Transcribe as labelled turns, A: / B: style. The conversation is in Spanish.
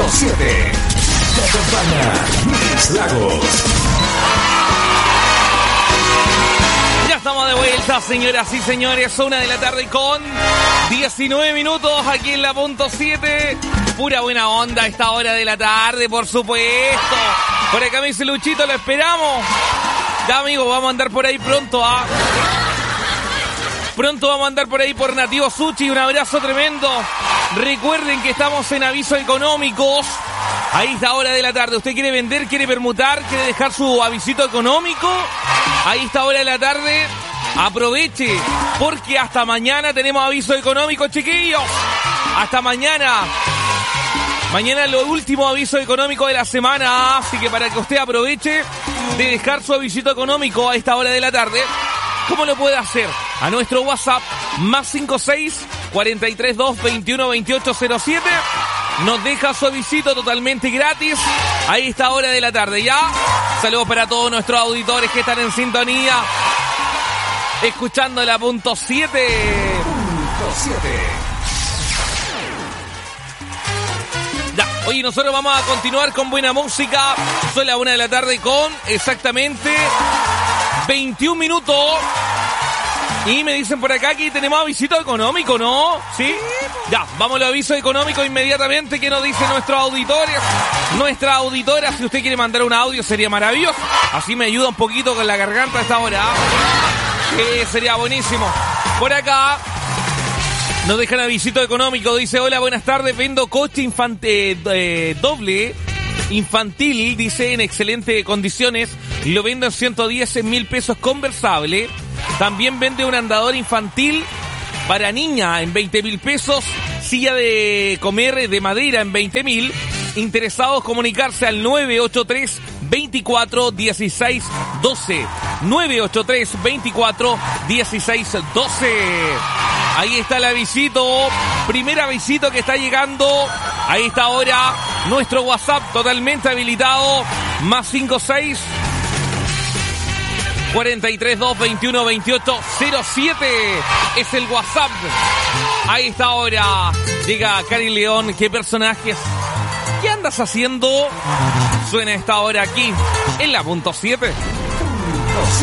A: 7. Te acompaña Mix Lagos.
B: Ya estamos de vuelta, señoras y señores. 1 de la tarde con 19 minutos aquí en la punto 7. Pura buena onda a esta hora de la tarde, por supuesto. Por acá me dice Luchito, lo esperamos. Ya, amigos, vamos a andar por ahí pronto, Pronto vamos a andar por ahí por Nativo Sushi. Un abrazo tremendo. Recuerden que estamos en avisos económicos. Ahí está hora de la tarde. ¿Usted quiere vender, quiere permutar, quiere dejar su avisito económico? Ahí está hora de la tarde. Aproveche, porque hasta mañana tenemos aviso económico, chiquillos. Hasta mañana. Mañana lo último aviso económico de la semana. Así que para que usted aproveche de dejar su avisito económico a esta hora de la tarde, ¿cómo lo puede hacer? A nuestro WhatsApp, más 56-432-212807. Nos deja su avisito totalmente gratis. Ahí está hora de la tarde, ¿ya? Saludos para todos nuestros auditores que están en sintonía, escuchando la punto 7.
A: Punto 7.
B: Ya, oye, nosotros vamos a continuar con buena música. Son las 1 de la tarde con exactamente 21 minutos. Y me dicen por acá que tenemos avisito económico, ¿no? ¿Sí? Ya, vamos al aviso económico inmediatamente. ¿Qué nos dicen nuestros auditores? Nuestra auditora, si usted quiere mandar un audio, sería maravilloso. Así me ayuda un poquito con la garganta a esta hora. Sería buenísimo. Por acá nos dejan avisito económico. Dice, hola, buenas tardes. Vendo coche doble infantil, dice, en excelentes condiciones. Y lo vendo en 110.000 pesos conversable. También vende un andador infantil para niña en 20.000 pesos. Silla de comer de madera en 20.000. Interesados, comunicarse al 983-24-16-12. 983-24-16-12. Ahí está el avisito. Primer avisito que está llegando. Ahí está ahora nuestro WhatsApp totalmente habilitado. Más 56 432-212807 es el WhatsApp. Ahí está ahora. Llega Cari León. ¿Qué personajes? ¿Qué andas haciendo? Suena esta hora aquí en la punto 7.